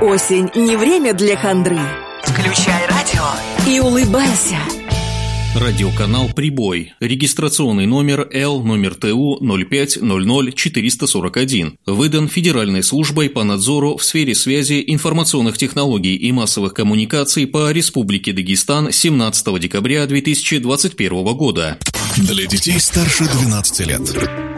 Осень не время для хандры. Включай радио и улыбайся. Радиоканал «Прибой». Регистрационный номер Л-ТУ 0500441. Выдан Федеральной службой по надзору в сфере связи, информационных технологий и массовых коммуникаций по Республике Дагестан 17 декабря 2021 года. Для детей старше 12 лет.